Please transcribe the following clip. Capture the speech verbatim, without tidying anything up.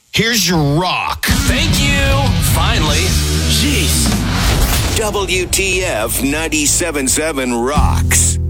Here's your rock. Thank you. Finally. Jeez. W T F ninety-seven point seven rocks.